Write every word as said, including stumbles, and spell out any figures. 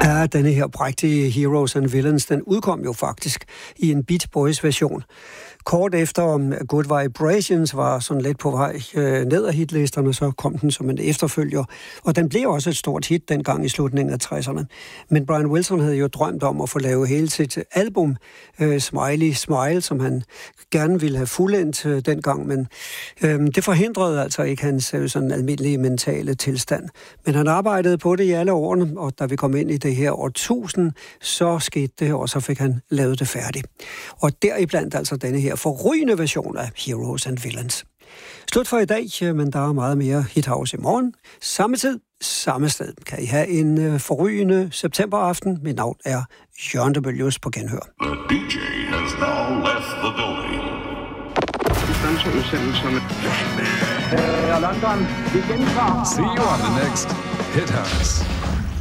Ja, denne her prægtige Heroes and Villains, den udkom jo faktisk i en Beach Boys version. Kort efter om Good Vibrations var sådan lidt på vej øh, ned af hitlisterne, så kom den som en efterfølger. Og den blev også et stort hit dengang i slutningen af tresserne. Men Brian Wilson havde jo drømt om at få lavet hele sit album, øh, Smiley Smile, som han gerne ville have fuldendt øh, dengang. Men øh, det forhindrede altså ikke hans øh, sådan almindelige mentale tilstand. Men han arbejdede på det i alle årene, og da vi kom ind i det her årtusind, så skete det, og så fik han lavet det færdigt. Og deriblandt altså denne her forrygende version af Heroes and Villains. Slut for i dag, men der er meget mere Hit House i morgen. Samme tid, samme sted. Kan I have en forrygende septemberaften. Mit navn er Jørgen de Bøljus på genhør. The D J has now left the building. London, igen klar. See you on the next Hit House.